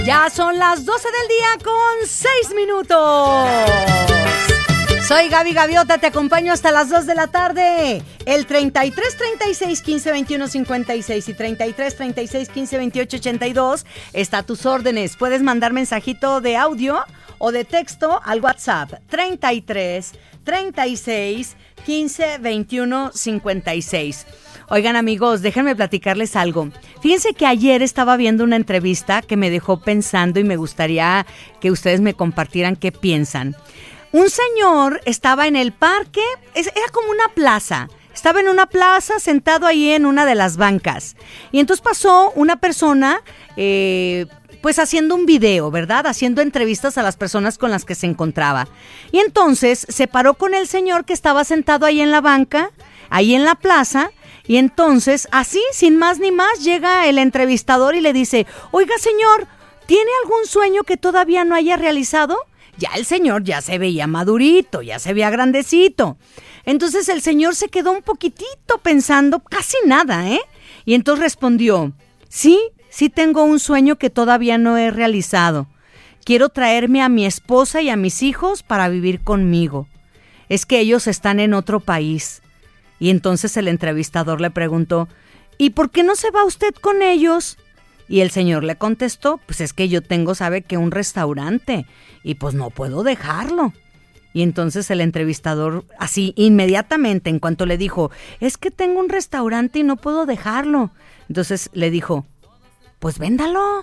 Ya son las 12 del día con 6 minutos. Soy Gaby Gaviota, te acompaño hasta las 2 de la tarde. El 33 36 15 21 56 y 33 36 15 28 82 está a tus órdenes. Puedes mandar mensajito de audio o de texto al WhatsApp 33 36 15 21 56. Oigan, amigos, déjenme platicarles algo. Fíjense que ayer estaba viendo una entrevista que me dejó pensando y me gustaría que ustedes me compartieran qué piensan. Un señor estaba en el parque, era como una plaza. Estaba en una plaza sentado ahí en una de las bancas. Y entonces pasó una persona, pues haciendo un video, ¿verdad? Haciendo entrevistas a las personas con las que se encontraba. Y entonces se paró con el señor que estaba sentado ahí en la banca, ahí en la plaza. Y entonces, así, sin más ni más, llega el entrevistador y le dice: oiga, señor, ¿tiene algún sueño que todavía no haya realizado? Ya el señor ya se veía madurito, ya se veía grandecito. Entonces el señor se quedó un poquitito pensando, casi nada, ¿eh? Y entonces respondió: sí tengo un sueño que todavía no he realizado. Quiero traerme a mi esposa y a mis hijos para vivir conmigo. Es que ellos están en otro país. Y entonces el entrevistador le preguntó: ¿y por qué no se va usted con ellos? Y el señor le contestó: pues es que yo tengo, sabe que un restaurante y pues no puedo dejarlo. Y entonces el entrevistador, así inmediatamente, en cuanto le dijo: es que tengo un restaurante y no puedo dejarlo. Entonces le dijo: pues véndalo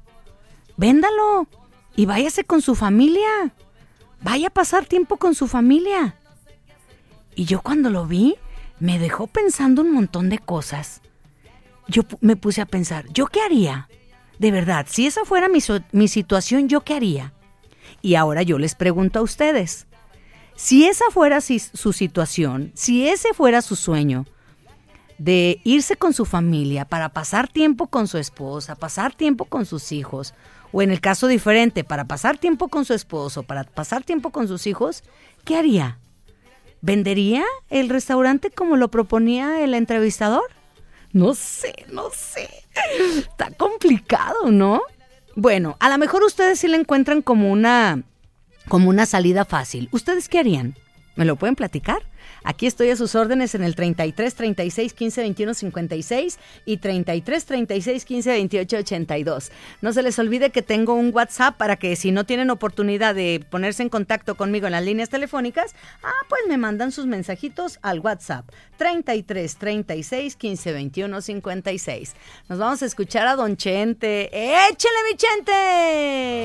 y váyase con su familia, vaya a pasar tiempo con su familia. Y yo cuando lo vi, me dejó pensando un montón de cosas. Yo me puse a pensar, ¿yo qué haría? De verdad, si esa fuera mi situación, ¿yo qué haría? Y ahora yo les pregunto a ustedes, si esa fuera su situación, si ese fuera su sueño, de irse con su familia para pasar tiempo con su esposa, pasar tiempo con sus hijos, o en el caso diferente, para pasar tiempo con su esposo, para pasar tiempo con sus hijos, ¿qué haría? ¿Vendería el restaurante como lo proponía el entrevistador? No sé. Está complicado, ¿no? Bueno, a lo mejor ustedes sí le encuentran como una salida fácil. ¿Ustedes qué harían? ¿Me lo pueden platicar? Aquí estoy a sus órdenes en el 33 36 15 21 56 y 33 36 15 28 82. No se les olvide que tengo un WhatsApp para que si no tienen oportunidad de ponerse en contacto conmigo en las líneas telefónicas, pues me mandan sus mensajitos al WhatsApp 33 36 15 21 56. Nos vamos a escuchar a Don Chente. ¡Échele, mi Chente!